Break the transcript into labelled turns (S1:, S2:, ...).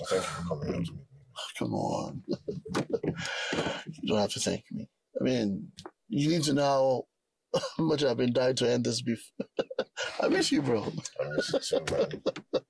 S1: Thank you for coming out to meet me.
S2: Come on. You don't have to thank me. I mean, you need to know how much I've been dying to end this beef. I miss you, bro.
S1: I miss you too, man.